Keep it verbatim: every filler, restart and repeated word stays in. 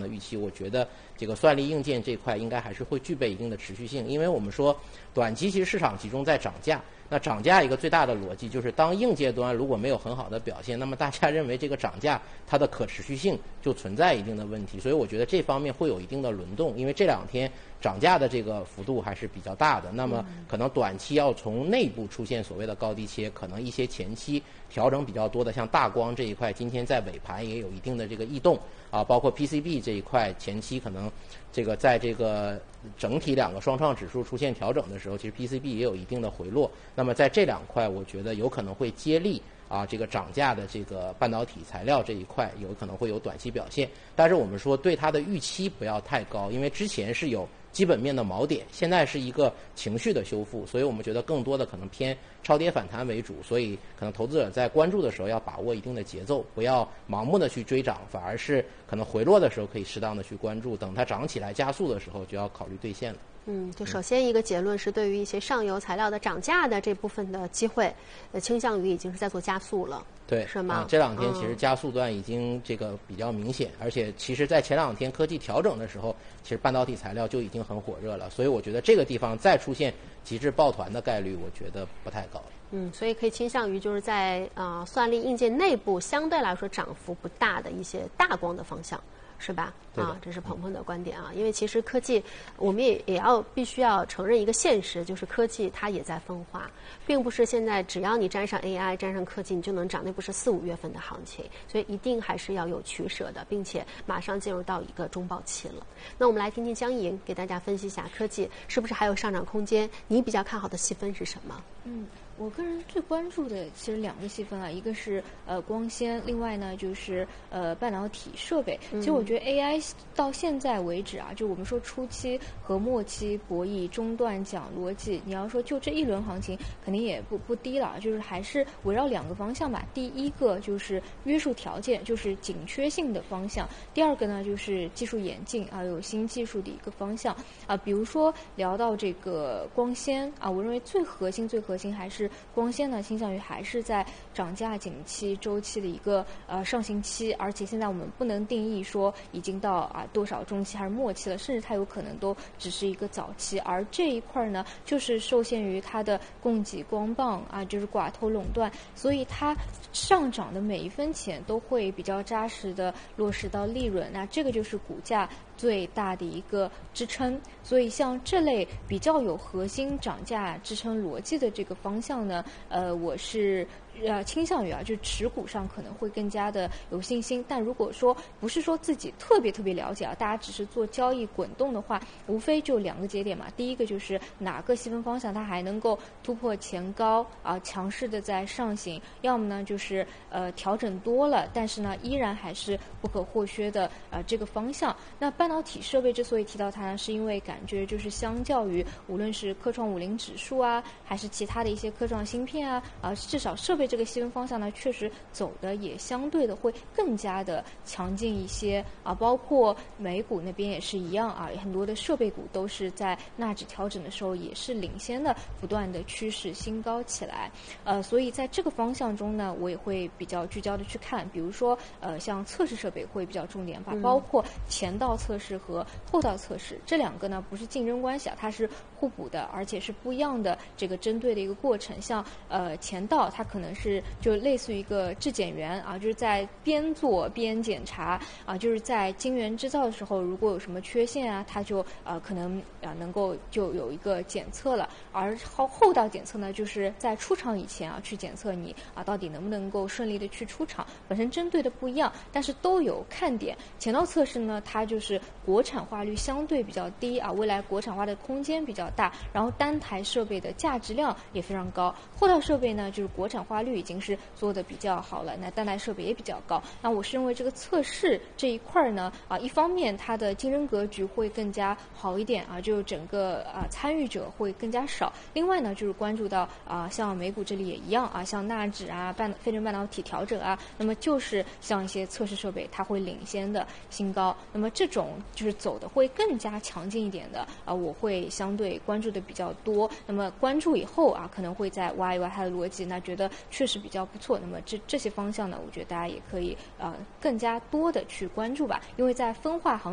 的预期，我觉得这个算力硬件这块应该还是会具备一定的持续性，因为我们说短期其实市场集中在涨价。那涨价一个最大的逻辑就是，当硬件端如果没有很好的表现，那么大家认为这个涨价它的可持续性就存在一定的问题。所以我觉得这方面会有一定的轮动，因为这两天涨价的这个幅度还是比较大的。那么可能短期要从内部出现所谓的高低切，可能一些前期调整比较多的，像大光这一块，今天在尾盘也有一定的这个异动啊，包括 P C B 这一块前期可能这个在这个整体两个双创指数出现调整的时候，其实 P C B 也有一定的回落。那么在这两块，我觉得有可能会接力啊，这个涨价的这个半导体材料这一块有可能会有短期表现。但是我们说对它的预期不要太高，因为之前是有基本面的锚点，现在是一个情绪的修复，所以我们觉得更多的可能偏超跌反弹为主，所以可能投资者在关注的时候要把握一定的节奏，不要盲目的去追涨，反而是可能回落的时候可以适当的去关注，等它涨起来加速的时候就要考虑兑现了。 嗯，就首先一个结论是，对于一些上游材料的涨价的这部分的机会，呃，倾向于已经是在做加速了。 对， 是吗？ 啊、这两天其实加速段已经这个比较明显，嗯、而且其实在前两天科技调整的时候，其实半导体材料就已经很火热了，所以我觉得这个地方再出现极致抱团的概率，我觉得不太高。 嗯，所以可以倾向于就是在啊、呃、算力硬件内部相对来说涨幅不大的一些大光的方向。是吧？啊，这是鹏鹏的观点啊。因为其实科技，我们也也要必须要承认一个现实，就是科技它也在分化，并不是现在只要你沾上 A I、沾上科技，你就能涨，那不是四五月份的行情，所以一定还是要有取舍的，并且马上进入到一个中报期了。那我们来听听江莹给大家分析一下科技是不是还有上涨空间？你比较看好的细分是什么？ 嗯。我个人最关注的其实两个细分啊，一个是呃光纤，另外呢就是呃半导体设备。其实我觉得 A I 到现在为止啊，就我们说初期和末期博弈，中段讲逻辑，你要说就这一轮行情，肯定也不不低了，就是还是围绕两个方向吧。第一个就是约束条件，就是紧缺性的方向；第二个呢就是技术演进啊，有新技术的一个方向啊。比如说聊到这个光纤啊，我认为最核心最核心还是。光纤呢，倾向于还是在涨价景气周期的一个呃上行期，而且现在我们不能定义说已经到啊多少中期还是末期了，甚至它有可能都只是一个早期。而这一块呢，就是受限于它的供给光棒啊，就是寡头垄断，所以它上涨的每一分钱都会比较扎实的落实到利润，那这个就是股价最大的一个支撑。所以像这类比较有核心涨价支撑逻辑的这个方向呢，呃，我是呃倾向于啊，就持股上可能会更加的有信心。但如果说不是说自己特别特别了解啊，大家只是做交易滚动的话，无非就两个节点嘛。第一个就是哪个细分方向它还能够突破前高啊，强势的在上行；要么呢就是呃调整多了，但是呢依然还是不可或缺的呃这个方向。那半导体设备之所以提到它呢，是因为感觉就是相较于无论是科创五零指数啊，还是其他的一些科创芯片啊，啊至少设备这个细分方向呢，确实走的也相对的会更加的强劲一些啊。包括美股那边也是一样啊，很多的设备股都是在纳指调整的时候也是领先的，不断的趋势新高起来。呃，所以在这个方向中呢，我也会比较聚焦的去看，比如说呃像测试设备会比较重点吧， 嗯、 包括前道测试和后道测试这两个呢不是竞争关系啊，它是互补的，而且是不一样的这个针对的一个过程。像呃前道它可能是就类似于一个质检员啊，就是在边做边检查啊，就是在晶圆制造的时候，如果有什么缺陷啊，它就呃可能啊能够就有一个检测了。而后后道检测呢，就是在出厂以前啊去检测你啊到底能不能够顺利的去出厂，本身针对的不一样，但是都有看点。前道测试呢，它就是国产化率相对比较低啊，未来国产化的空间比较大，然后单台设备的价值量也非常高。后道设备呢，就是国产化率已经是做的比较好了，那单台设备也比较高。那我是认为这个测试这一块呢，啊，一方面它的竞争格局会更加好一点啊，就整个啊参与者会更加少。另外呢，就是关注到啊，像美股这里也一样啊，像纳指啊、半费城半导体调整啊，那么就是像一些测试设备，它会领先的新高。那么这种就是走的会更加强劲一点的啊，我会相对关注的比较多。那么关注以后啊，可能会再挖一挖它的逻辑，那觉得确实比较不错。那么这这些方向呢，我觉得大家也可以呃更加多的去关注吧，因为在分化行